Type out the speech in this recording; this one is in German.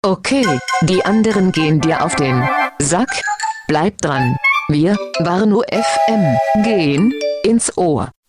Okay, die anderen gehen dir auf den Sack. Bleib dran. Wir, Warnow FM, gehen ins Ohr.